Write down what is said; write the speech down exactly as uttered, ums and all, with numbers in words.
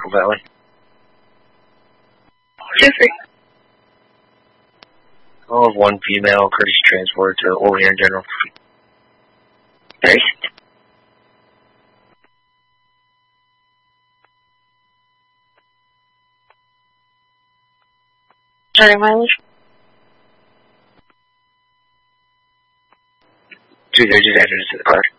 Echo Valley. Jeffrey. I'll have one female courtesy transport to Olean General. Nice. Sorry, mileage? Dude, they just added it to the car.